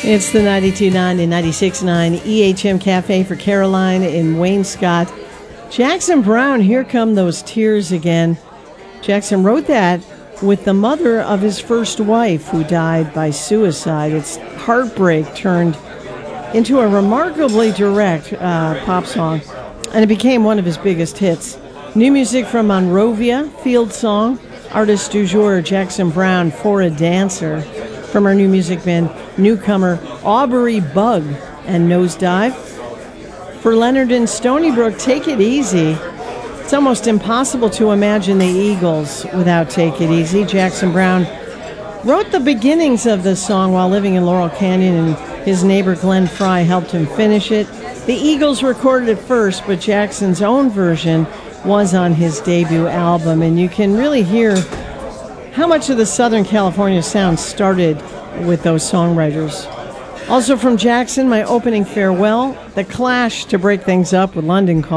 It's the 92.9 and 96.9 EHM Cafe for Caroline in Wayne Scott. Jackson Browne, Here Come Those Tears Again. Jackson wrote that with the mother of his first wife who died by suicide. It's heartbreak turned into a remarkably direct pop song, and it became one of his biggest hits. New music from Monrovia, Field Song, artist du jour Jackson Browne, For a Dancer, from our new music band, newcomer Aubrey Bug and Nosedive. For Leonard and Stony Brook, Take It Easy. It's almost impossible to imagine the Eagles without Take It Easy. Jackson Browne wrote the beginnings of this song while living in Laurel Canyon, and his neighbor Glenn Fry helped him finish it. The Eagles recorded it first, but Jackson's own version was on his debut album, and you can really hear how much of the Southern California sound started with those songwriters. Also from Jackson, my opening farewell, The Clash to break things up with London Calling.